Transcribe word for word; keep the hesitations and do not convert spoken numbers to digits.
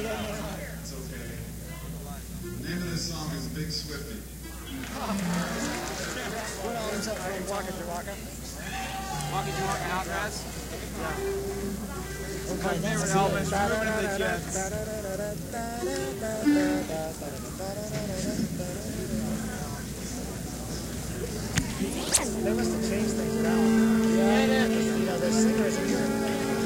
It's okay. The name of this song is Big Swifty. What else is up from Waka Jawaka? Waka Jawaka Outras? Yeah. My favorite album is Ruin the Jets. They must have changed things around. Yeah, you know, the singers